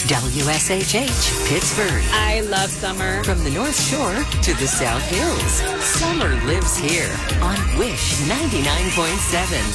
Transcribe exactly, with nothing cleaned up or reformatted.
W S H H, Pittsburgh. I love summer. From the North Shore to the South Hills, summer lives here on Wish ninety-nine point seven.